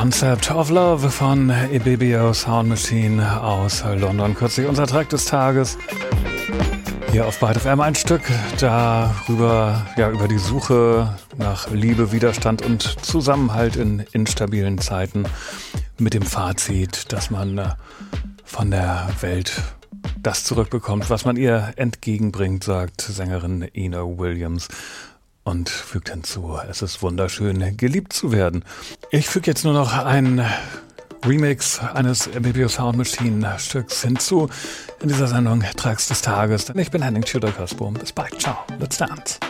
Concept of Love von Ibibio Sound Machine aus London. Kürzlich unser Track des Tages. Hier auf Byte FM ein Stück darüber, über die Suche nach Liebe, Widerstand und Zusammenhalt in instabilen Zeiten. Mit dem Fazit, dass man von der Welt das zurückbekommt, was man ihr entgegenbringt, sagt Sängerin Eno Williams. Und fügt hinzu, es ist wunderschön, geliebt zu werden. Ich füge jetzt nur noch einen Remix eines Ibibio Sound Machine Stücks hinzu in dieser Sendung Tracks des Tages. Ich bin Henning Tschüder-Kasbohm. Bis bald. Ciao. Let's dance.